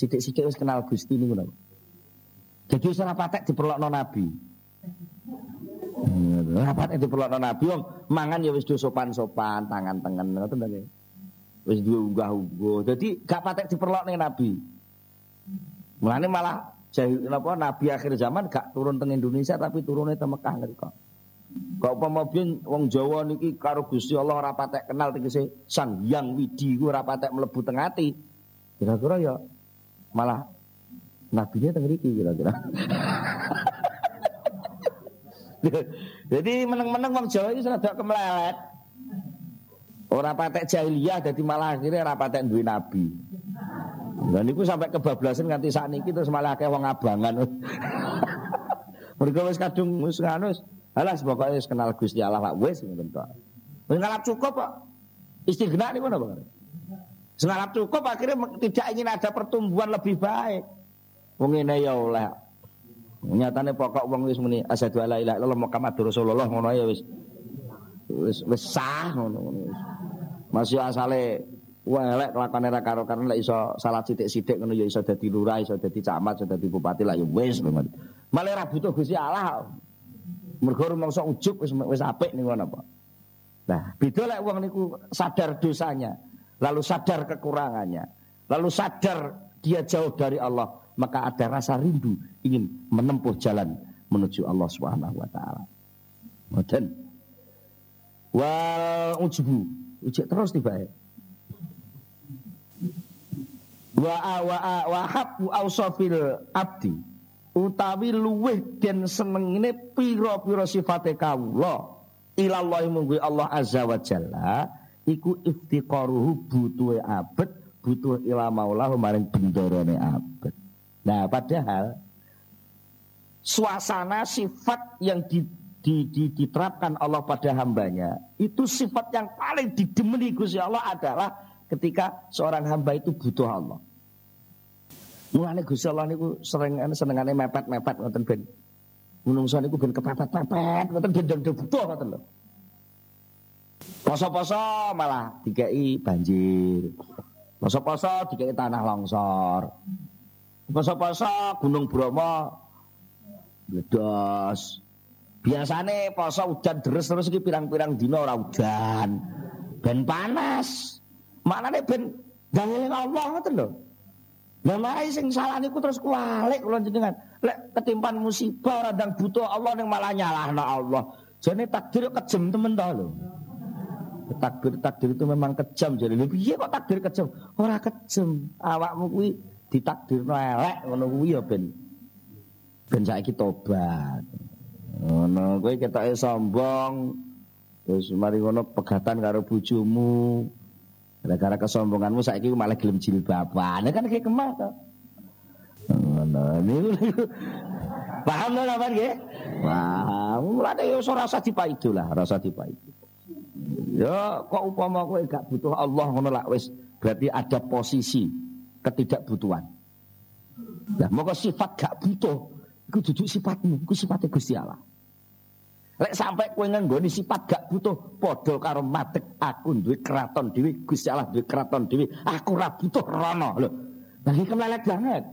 sithik-sithik wis kenal Gusti niku lho. Jadi wis ora patek diperlokno nabi. Ora patek diperlokno nabi wong mangan ya wis do sopan-sopan, tangan tengen ngoten lho nggih. Wis duwe unggah-ungguh. Jadi gak patek diperlokne nabi. Mulane malah nabi akhir zaman gak turun teng Indonesia tapi turune teng Mekah ngriko. Kok upama biyen wong Jawa niki karo Gusti Allah ora patek kenal tegese Sang Hyang Widi ku ora patek mlebu teng ati. Kira-kira ya malah nabinya teng mriki kira-kira. Jadi meneng-meneng wong Jawa iki rada kemlelet. Ora patek jahiliyah dadi malah akhirnya ora patek duwe nabi. Dan niku sampai kebablasan nganti sakniki terus malah akeh wong abangan. Mergo wis kadung wis nganus. Alas pokoke wis kenal Gusti Allah Pak wis ngoten tok. Wis ngalap cukup kok. Istighna niku napa? Wis ngalap cukup akhirnya tidak ingin ada pertumbuhan lebih baik. Wong ngene ya oleh. Nyatane pokok wong wis muni asyhadu alla ilaha illallah Muhammadur Rasulullah ngono ya wis sah ngono. Masih asale elek kelakone ra karo-karo lek iso salah sithik-sithik ngono ya iso dadi lurah, iso dadi camat, iso dadi bupati lah ya wis ngono. Malah ra butuh Gusti Allah. Mergo rumangsa ujug wis apik niku napa. Nah, beda lek wong niku sadar dosanya, lalu sadar kekurangannya, lalu sadar dia jauh dari Allah, maka ada rasa rindu ingin menempuh jalan menuju Allah Subhanahu wa taala. Ngoten. Wal ujubu, ujug terus tibae. Wa habu ausafil abdi utawi luweh den senengine pira-pira sifate kawula ilallahi munggu Allah azza wa jalla iku iftiqaruhu butuhe abet butuh ila maulahu maring bendarane abet. Nah padahal suasana sifat yang diterapkan Allah pada hambanya itu sifat yang paling didemeni Gusti Allah adalah ketika seorang hamba itu butuh Allah. Mulane Gusti Allah niku senengane mepet-mepet ngoten ben. Menungso niku ben kepepet-pepet ngoten ben butuh ngoten lho. Poso-poso malah dikeki banjir. Poso-poso dikeki tanah longsor. Poso-poso Gunung Bromo meledos. Biasane poso udan deres terus iki pirang-pirang dina ora udan. Ben panas. Maknane ben dalile Allah ngoten lho. Lah marai sing salah niku terus kualik kula jenengan. Lek ketimpan musibah ora ndang butuh Allah ning malah nyalahna Allah. Jane takdir kejem temen ta lho. Takdir itu memang kejam jare. Lho piye kok takdir kejam? Ora kejam. Awakmu kuwi ditakdirno elek ngono kuwi ya ben saiki tobat. Ngono kowe ketoke sombong. Terus mari ngono pegatan karo bojomu. Gara-gara kesombonganmu saiki malah gelem jilbaban. Kan kayak kemah to. Ngono niku. Paham lho sampean nggih? Wah, mulane yo ora rasa dipaido lah, rasa dipaido. Ya kok upama kowe gak butuh Allah ngono lak wis berarti ada posisi ketidakbutuhan. Lah moko sifat gak butuh iku dudu sifatmu, iku sifate Gusti Allah. Lek sampai kowe nggoni sifat gak butuh padha karo matek aku duwe keraton dhewe Gusti Allah duwe keraton dhewe aku ora butuh rono lho. Lah iki kemlelet banget.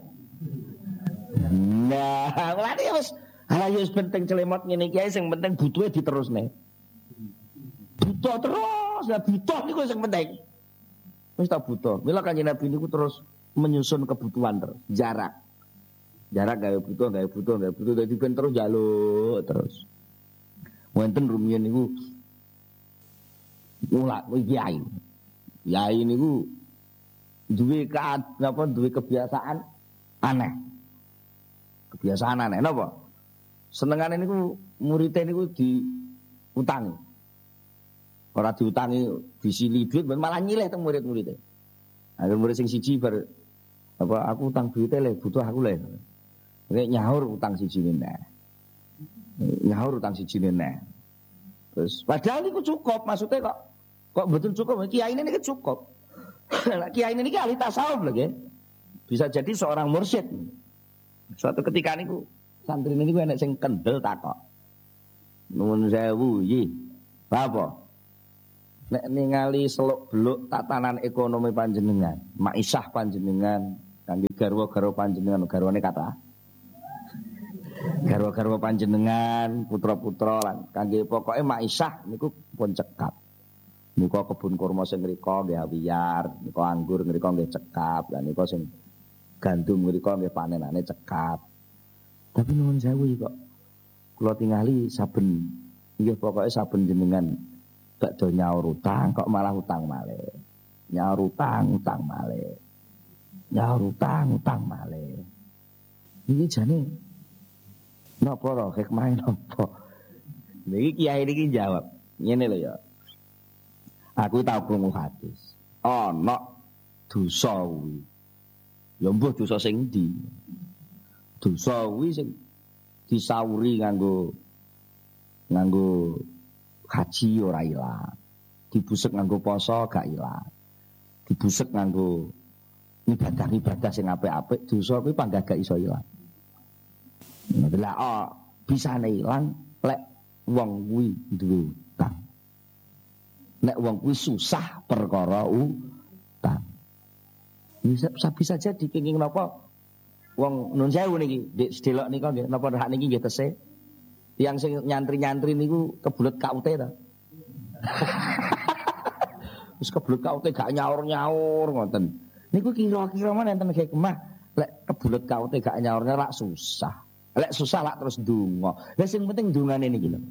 Nah, lha wis ala wis penting celemot ngene iki sing penting butuhe diterusne. Butuh terus, lah butuh niku sing penting. Wis tak butuh. Mila Kanjeng Nabi niku terus menyusun kebutuhan terus, jarak gawe butuh dadi ben terus njaluk terus. Wonten rumiyin niku mulak kiai. Kiai niku duwe kebiasaan aneh. Kebiasaan aneh napa? Senengane niku murid niku diutangi. Ora diutangi disili duit malah nyilih teng murid-muride. Akhir murid sing siji bar aku utang duit le butuh aku le. Nek nyaur utang siji neh. Nyaur utang siji neh. Terus padahal niku cukup, maksudnya kok betul cukup. Kiai ini cukup. Kiai ini ahli tasawuf lho nggih. Bisa jadi seorang mursyid. Suatu ketika niku santri niku enek sing kendel takok. Nuwun sewu iki. Apa? Nek ningali seluk-beluk tatanan ekonomi panjenengan, maisah panjenengan, kangge garwa-garwa panjenengan garwane kata. Garwa-garwa panjenengan, putra-putra lan kangge pokoke maisah niku pun cekap. Nika kebun kurma sing mriko nggih awiyar, nika anggur mriko nggih cekap, lan nika sing gandum mriko nggih panenane cekap. Tapi nuwun sewu kok kula tingali saben nggih pokoke saben jenengan bakdo nyaur utang kok malah utang malih. Nyaur utang malih. Nyaur utang malih. Iki jane napa ora hikmahe napa? Niki kiai niki jawab. Ngene lho ya. Aku tau krungu hadis. Ana dosa kuwi. Ya mbuh dosa sing ndi? Dosa kuwi sing disauri nganggo haji ora ilang. Dibusek nganggo poso gak ilang. Dibusek nganggo ibadah sing apik-apik dosa kuwi panggah gak iso ilang. Lah bisane ilang lek wong kuwi duwe utang. Nek wong kuwi susah perkara utang. Bisa jadi kenging napa wong nun sewu niki ndek sedelok nika nggih napa hak niki nggih tesih. Yang sing nyantri-nyantri niku kebulet KUT ta. Wis kebulet KUT gak nyaur-nyaur ngoten. Niku kira-kira men enten hikmah lek kebulet KUT gak nyaurnya lak susah. Lek susah lak terus ndonga. Lah sing penting ndongane niki lho.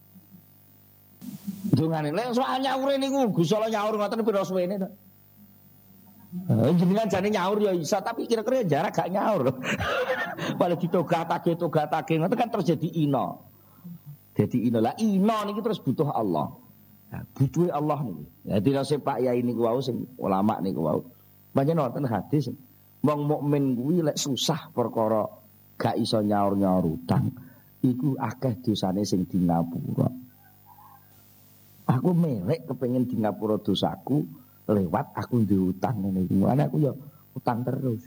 Ndongane lek soal nyaure niku gusala nyaur ngoten pira suwene to. Jenengan jane nyaur ya iso tapi kira-kira jarak gak nyaur. Paling ditogatake ngoten kan terjadi ina. Jadi ina lah ina niki terus butuh Allah. Nah, butuhe Allah niki. Dadi rasa Pak Yai niku wau sing ulama niku wau. Panjenengan wonten hadis wong mukmin kuwi lek susah perkara gak iso nyaur-nyaur utang iku akeh dosane sing di ngapura. Aku melek kepengin di ngapura dosaku lewat aku duwe utang ngene iki. Mulane aku ya utang terus.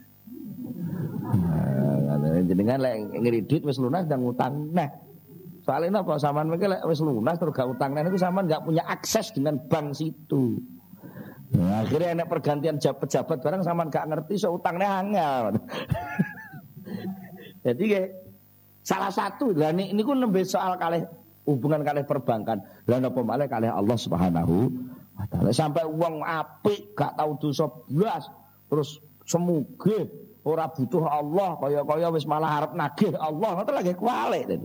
Nah, jenengan lek ngredit wis lunas ndang utang. Nah, soalnya apa sampean mengke lek wis lunas terus gak utang niku sampean gak punya akses dengan bank situ. Nah, akhirnya enek pergantian pejabat barang sampean gak ngerti so utangnya angel. Jadi salah satu lah niku nembe soal kalih hubungan kalih perbankan. Lah napa malih kalih Allah Subhanahu wa taala. Sampai wong apik gak tau dosa blas terus semuge ora butuh Allah kaya-kaya wis malah arep nagih Allah ngoten lagi kualik dadi.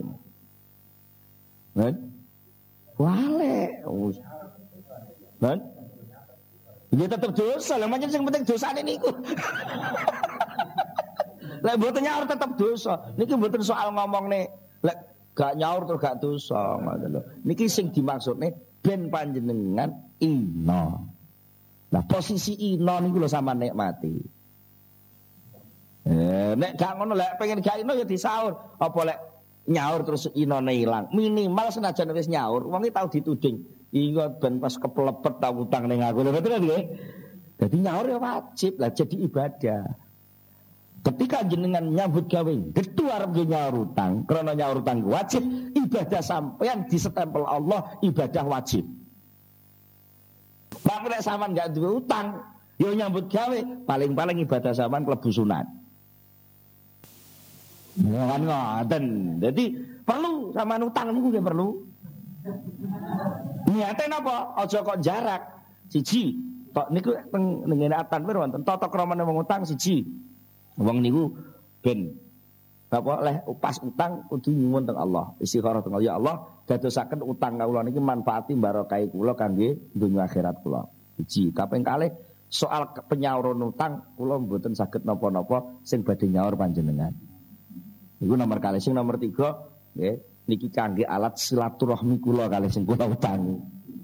Kualik. Kan? Dia tetap dosa, lah macam sing penting dosane niku. Lek mboten nyaur tetap dosa. Niki mboten soal ngomongne lek gak nyaur terus gak dosa ngoten lho. Niki sing dimaksudne ben panjenengan ina. Nah, posisi ina niku lho sampean nikmati. Nek gak ngono lek pengen gak ina ya disaur. Apa lek nyaur terus inone ilang. Minimal senajan wis nyaur, wong iki tau dituding. Iki ben pas kepelepet tau utang ning aku. Lho betul nggih. Dadi nyaur ya wajib lah jadi ibadah. Ketika jenengan nyambut gawe getu arep nyaur utang, krana nyaur utang wajib, ibadah sampean disestempel Allah ibadah wajib. Tapi nek sampean enggak duwe utang, yo nyambut gawe paling-paling ibadah sampean klebu sunat. Kan ngoten. Jadi perlu sampean utang niku nggih perlu. Niate napa? Aja kok jarak. Siji, tok niku teng ngene atan pir wonten tata kramane wong utang siji. Wong niku ben apa leh pas utang kudu nyuwun teng Allah. Istikharah teng Allah, ya Allah, dadosaken utang kula niki manfaati barokah kula kangge donya akhirat kula. Siji, kaping kalih soal penyauran utang kula mboten saged napa-napa sing badhe nyaur panjenengan. Iku nomor kalih. Sing nomor 3 nggih niki kangge alat silaturahmi kula kalih sing kula utangi.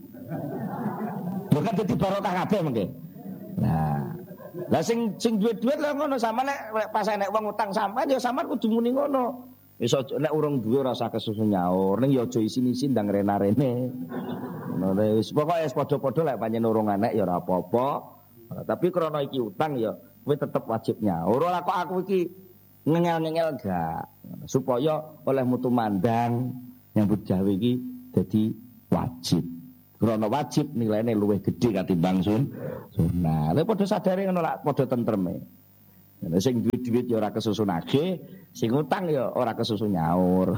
Bukan dadi barokah kabeh mengke. Lah sing duwe-duwe lha ngono sampean nek pas enek wong utang sampean ya sampean kudu muni ngono. Wis nek urung duwe ora usah kesusu nyaur, ning ya aja isin-isin ndang rena-rene. Ngono wis pokoke wis padha-padha lek pancen urung enek ya ora apa-apa. Tapi krana iki utang ya kowe tetep wajib nyaur. Ora kok aku iki ngengel-ngengel gak. Supaya oleh mutu mandang nyambut gawe iki dadi wajib. Krana wajib nilainya luwih gedhe katimbang sunnah. Lha padha sadare ngono lak padha tentreme. Sing duit-duit ya ora kesusu nagih, sing utang ya ora kesusu nyaur.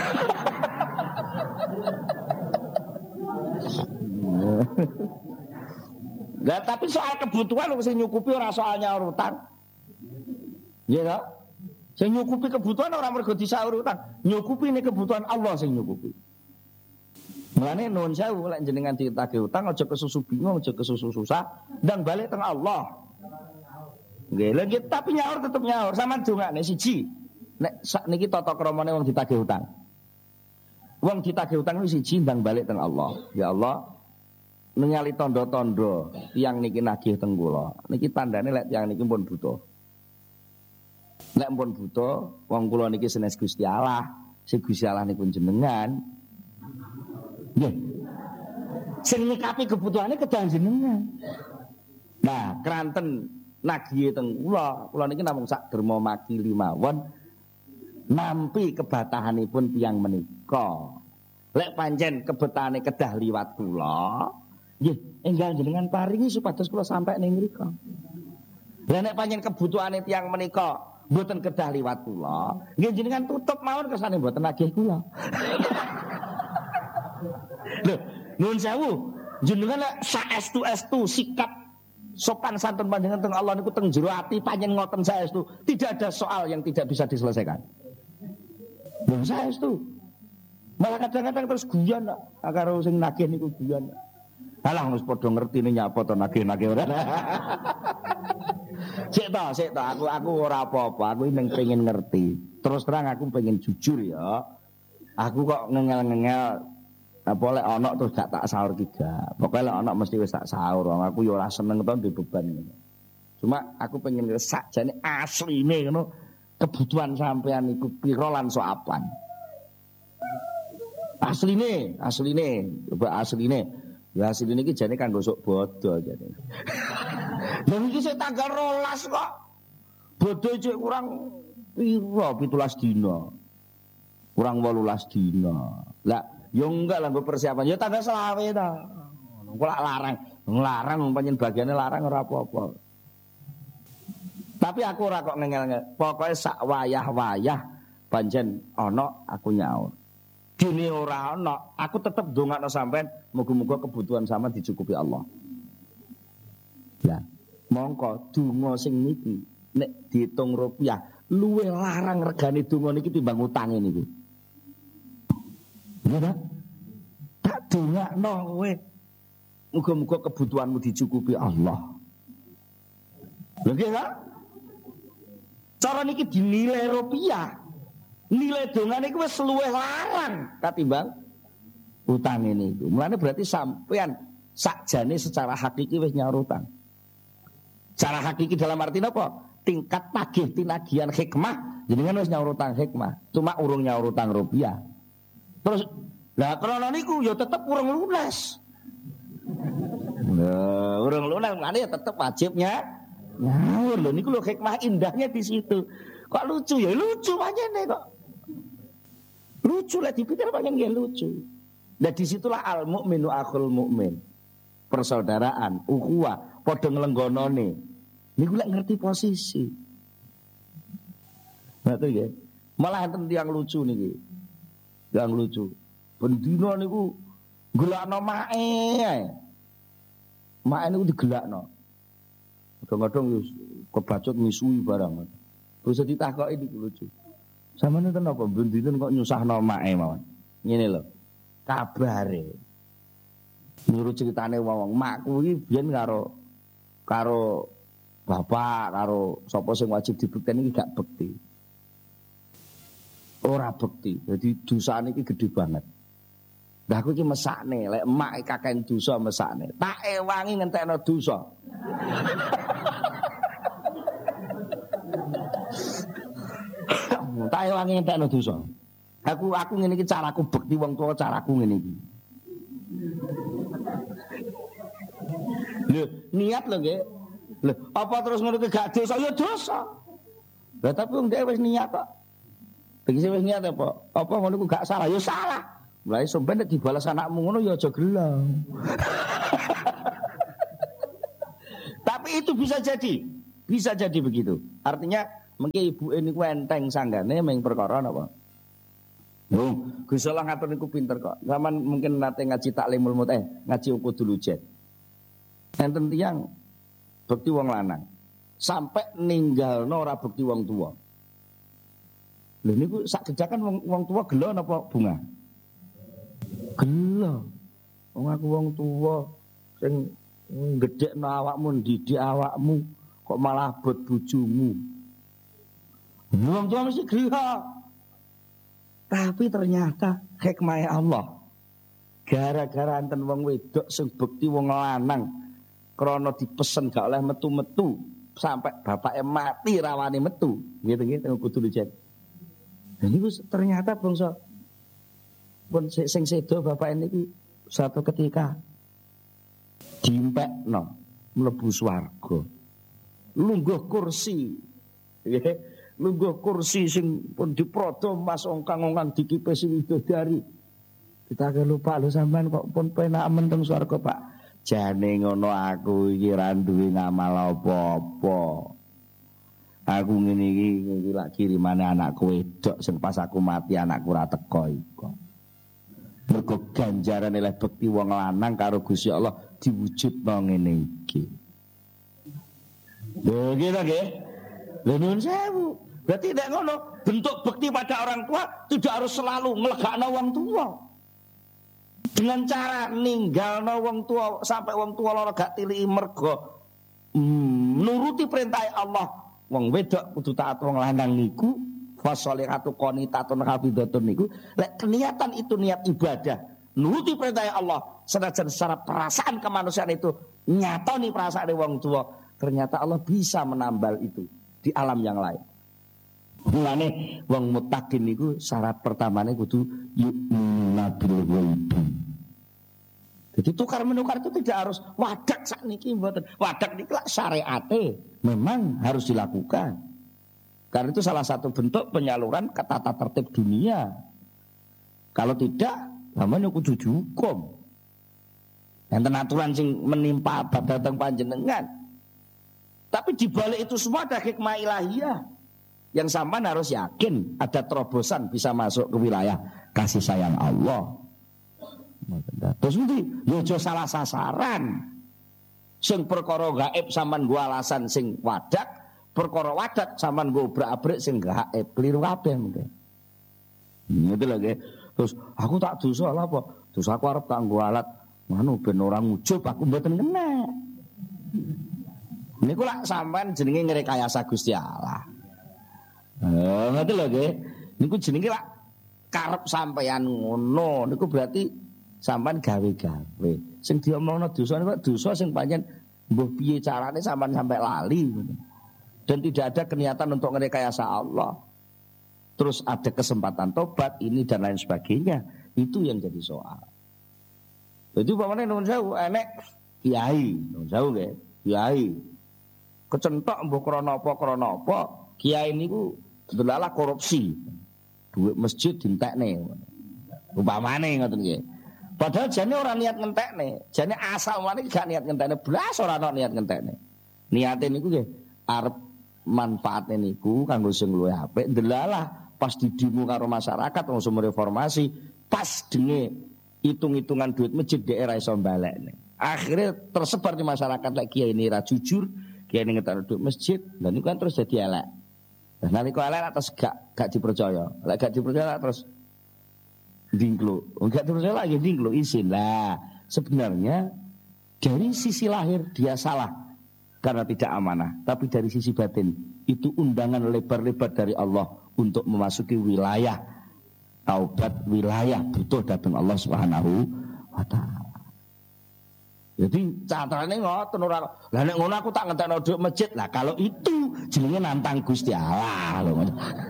Lah tapi soal kebutuhan sing nyukupi ora soal nyaur utang. Iya toh? Sing nyukupi kebutuhan ora mergo disaur utang, nyukupi ini kebutuhan Allah sing nyukupi. Mulane nuwun sewu lek jenengan ditagih utang aja kesusu bingung, aja kesusu susah, ndang balik teng Allah. Nggih, lha tapi nyaur tetep nyaur sama dongane siji. Nek sakniki tata kramane wong ditagih utang. Wong ditagih utang iki siji ndang balik teng Allah. Ya Allah, ningali tondo-tondo tiyang niki nagih teng kula. Niki tandane lek tiyang niki pun butuh. Lek pun butuh, wong kula niki senes Gusti Allah, sing Gusti Allah niku jenengan. Nggih. Sing nyikapi kebutuhane kedah jenengan. Nah, kranten nagih teng kula niki namung sak derma makili mawon nampi kebatahanipun tiyang menika. Lek pancen kebetahane kedah liwat kula, nggih enggal jenengan paringi supados kula sampai ning mriku. Lah nek pancen kebutuhane tiyang menika mboten kedah liwat kula, nggih jenengan tutup mawon kersane mboten nagih kula. Lho, nuwun sewu, jenengan lek saestu-estu sikap sopan santun panjenengan teng Allah niku teng jero ati panjen ngoten saestu, tidak ada soal yang tidak bisa diselesaikan. Lho saestu. Malah kadang-kadang terus guyon karo sing nagih niku guyon. Alah wis padha ngertine nyapa to nagih-nagih ora. Sik to, aku ora apa-apa, aku ning pengen ngerti. Terus terang aku pengen jujur ya. Aku kok ngengel-ngengel apa lek ana terus gak tak sahur tiga. Pokoke lek ana mesti wis tak sahur. Aku ya ora seneng to ndek beban ngono. Cuma aku pengen sakjane asline ngono kebutuhan sampean iku pira lan sok apan. Asline, coba asline. Ya asline iki jane kanggo sok bodho jane. Lha iki sik tanggal 12 kok. Bodho cek kurang pira 17 dina. Kurang 18 dina. Lah ya enggak lah persiapan. Ya tanggal selawe ta. Kok larang pancen bagiane larang ora apa-apa. Tapi aku ora kok ngengel-ngengel. Pokoke sak wayah-wayah pancen ana aku nyaur. Dene ora ana, aku tetep ndongakno sampean muga-muga kebutuhan sama dicukupi Allah. Lah, mongko donga sing niki nek diitung rupiah luwih larang regane donga niki timbang utange niku. Ya ta? Tak dongakno kowe. Muga-muga kebutuhanmu dicukupi Allah. Lha nggih ta? Cara niki dinilai rupiah. Nilai dongane iku wis luwih larang katimbang utang ini. Mulane berarti sampean sakjane secara hakiki wis nyaur utang. Secara hakiki dalam arti apa? Tingkat tagih tinagihan hikmah jenengan wis nyaur utang hikmah, cuma urung nyaur utang rupiah. Terus lah krana niku ya tetep urung lunas. Nah, urung lunas mulane ya tetep wajibnya nyaur. Lho niku lho hikmah indahnya di situ. Kok lucu ya? Lucu pancene kok. Lucu lah dipikir pancen nggih lucu. Nah disitulah al mukminu akhul mukmin. Persaudaraan, ukhuwah, padha nglenggonone. Niku lek ngerti posisi. Betul ya. Malah enten tiyang lucu niki. Yang lucu. Bendina niku gelakno mae ae. Mae niku digelakno. Kadang-kadang wis kebacut misui barang. Terus ditakoki niku lucu. Samane ten apa bendina kok nyusahno mae mawon. Ngene lho. Kabare. Nurut ceritane wong, makku iki biyen karo bapak, karo sapa sing wajib dibekteni iki gak bekti. Ora bekti. Jadi dosane iki gedhe banget. Lah aku iki mesakne, lek emak kakek dosa mesakne. Tak ewangi ngentekno dosa. Tak ewangi ngentekno dosa. Aku ngene iki caraku bekti wong tuwa, caraku ngene iki. Lho, niat lho nggih. Lho, apa terus ngono ki gak dosa? Ya dosa. Lah tapi wong dhewe wis niat kok. Tegese wis niat apa? Apa ngono ku gak salah? Ya salah. Mulai sampeyan nek dibalas anakmu ngono ya aja gelo. Tapi itu bisa jadi Bisa jadi begitu. Artinya mungkin ibu ini ku enteng sanggane meng perkara napa? Gusti Allah ngatur niku pinter kok. Zaman mungkin nate ngaji taklimul ngaji Uqudul Ujad. Enten tiyang bekti wong lanang sampai ninggalno ora bekti wong tua. Lho niku sak gejakan wong tua gelo napa bunga? Gelo. Wong aku wong tua sing gedhekno awakmu, ndidik awakmu kok malah bot bojomu. Wong tua mesti gelo. Tapi ternyata hikmah Allah. Gara-gara enten wong wedok sing bekti wong lanang krana dipesen gak oleh metu-metu sampai bapaknya mati rawani metu gitu kudu dijet. Dan itu ternyata bangsa pun sing sedo bapak ini suatu ketika diimpekno mlebu swarga. Lungguh kursi. Nggih, lungguh kursi sing pun diprodo mas ongkang-ongkang dikipesi widodari. Kita lupa lho sampean kok pun penak men teng swarga, Pak. Jane ngono aku iki ra duwe ngamal apa-apa. Aku ngene iki lak kirimane anakku wedok sing pas aku mati anakku ra teko iku. Mergo ganjaran oleh bekti wong lanang karo Gusti Allah diwujudno ngene iki. Lho iki ta nggih. Lho nuwun sewu. Berarti nek ngono bentuk bekti pada orang tua tidak harus selalu nglegakno wong tua. Dengan cara ninggalno wong tua sampai wong tua lara gak tiliki mergo nuruti perintah Allah. Wong wedok kudu taat wong lanang niku fasolihatu qanitatun hafidzatun niku lek niatan itu niat ibadah nuruti perintah Allah senajan secara perasaan kemanusiaan itu nyatoni perasaan wong tua ternyata Allah bisa menambal itu di alam yang lain. Mulane wong muttaqin niku syarat pertamane kudu yu'minuna bil ghaibi. Jadi tukar menukar itu tidak harus wadak sakniki mboten. Wadak niki lak syariate memang harus dilakukan. Karena itu salah satu bentuk penyaluran ke tata tertib dunia. Kalau tidak, namanya kudu dihukum. Enten aturan sing menimpa datang panjenengan. Tapi di balik itu semua ada hikmah ilahiyah. Yang sampean harus yakin ada terobosan bisa masuk ke wilayah kasih sayang Allah. Terus nanti yo salah sasaran. Sing perkara gaib sampean nggo alasan sing wadak, perkara wadak sampean nggo obrak-abrik sing gaib, keliru kabeh mungkin. Ngoten lho nggih. Terus aku tak dosa lha apa? Terus aku arep tak nggo alat manu ben ora ngujub aku mboten kena. Niku lak sampean jenenge ngrekayasa Gusti Allah. Ngoten lho nggih. Niku jenenge lak karep sampean ngono. Niku berarti sampean gawe-gawe. Sing diomongno dosa niku dosa sing pancen mbuh piye carane sampean sampai lali. Dan tidak ada keniatan untuk ngrekayasa Allah. Terus ada kesempatan tobat ini dan lain sebagainya. Itu yang jadi soal. Jadi pamane nuwun sewu enek kiai, nuwun sewu nggih, kiai. Kecentok mbuh krana apa, kiai niku delala korupsi. Duit masjid dintekne. Upamane ngoten nggih. Padahal jane ora niat ngentekne, jane asal mane gak niat ngentekne, blas ora ana niat ngentekne. Niate niku nggih arep manfaate niku kanggo sing luwih apik, ndelalah pas didemo karo masyarakat wong sumber reformasi, pas denge hitung-hitungan duit masjid dhek ora iso balekne. Akhirnya tersebar di masyarakat lek kiai ini ra jujur, kiai ini ngetar duit masjid, dan itu kan terus jadi elek. Dan nalika elek terus gak dipercaya. Lek gak dipercaya terus dingklo. Enggak dipercaya lagi dingklo izin lah. Sebenarnya dari sisi lahir dia salah karena tidak amanah, tapi dari sisi batin itu undangan lebar-lebar dari Allah untuk memasuki wilayah taubat, wilayah butuh datang Allah Subhanahu wa taala. Jadi catrane ngoten ora. Lah nek ngono aku tak ngentekno dhuwit masjid. Lah kalau itu jenenge nantang Gusti Allah lho.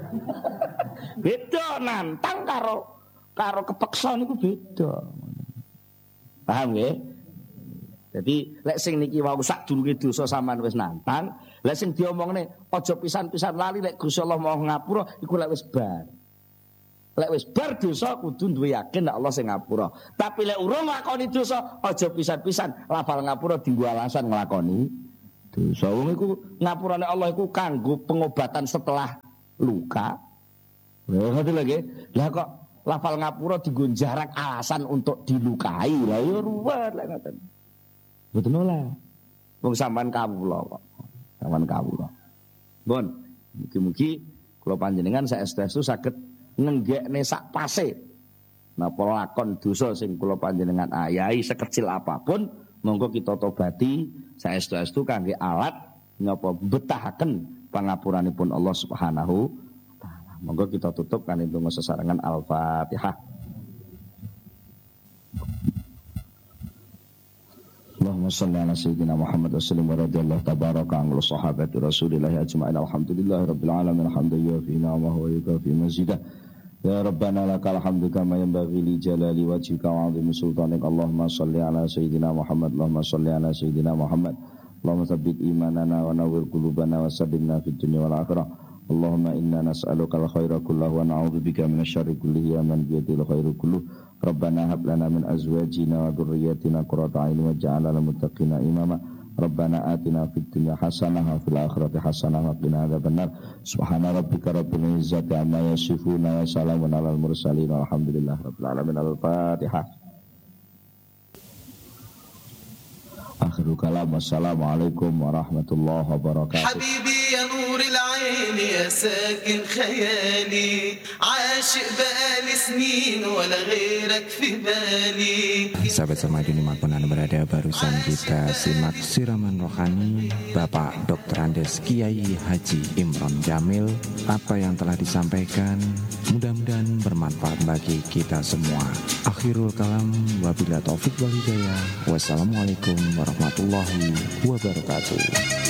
Beda nantang karo kepeksa niku beda. Paham nggih? Jadi lek sing niki wau sadurunge dosa sampean wis nantang, lek sing diomongne aja pisan-pisan lali lek Gusti Allah mau ngapura iku lek wis bar. Lek wis bar dosa kudu duwe yakin nek Allah sing ngapura. Tapi lek urung nglakoni dosa aja pisan-pisan lafal ngapura dienggo alasan nglakoni dosa. Wong iku ngapurane Allah iku kanggo pengobatan setelah luka. Ngerti lagi? Lah kok lafal ngapura dienggo jarak alasan untuk dilukai. Lah ya ruwet lek ngoten. Mboten olah. Wong sampean kawula kok. Sampean kawula. Bon, mugi-mugi kula panjenengan saestu saged nenggekne sak pase napa lakon dosa sing kula panjenengan ayahi sekecil apapun monggo kita tobati saestu-estu kangge alat napa betahaken pangapuranipun Allah Subhanahu wa taala. Monggo kita tutup kan itu sesarengan Al-Fatihah. Allahumma shalli ala sayyidina Muhammad wa sallim wa radiyallahu tabaraka an sahabati Rasulillah ajma'in. Alhamdulillahirabbil alamin hamdan yufi ni'amahu wa yukafi mazidah. Ya Rabbana lakal hamdu kama yanbaghi li jalali wajhika wa 'azimi sultanik. Allahumma shalli ala sayyidina Muhammad. Allahumma shalli ala sayyidina Muhammad. Allahumma tsabbit imanana wa nawwir qulubana wa saddidna fid dunya wal akhirah. Allahumma inna nas'aluka al-khaira kullahu wa na'udzubika minasy-syarri kullihi ya man biyadil khairu kulluh. Rabbana hab lana min azwajina wa dhurriyyatina qurrata a'yun waj'alna lil muttaqina imama. Rabbana atina fid dunya hasanah wa fil akhirati hasanah wa qina adzabannar. Subhana rabbika rabbil izzati amma yasifun wa salamun alal mursalin walhamdulillahi rabbil alamin. Al-Fatihah. Akhirul kalam. Wassalamualaikum warahmatullahi wabarakatuh. حبيبي يا نور العين يا ساكن خيالي عاشق بقالي سنين ولا غيرك في بالي. Sahabat Sarmadi dimanapun Anda berada, barusan kita simak siraman rohani Bapak Dr. Andes Kiai Haji Imron Jamil. Apa yang telah disampaikan mudah-mudahan bermanfaat bagi kita semua. Akhirul kalam, wabillahi taufik wal hidayah. Wassalamualaikum warahmatullahi wabarakatuh.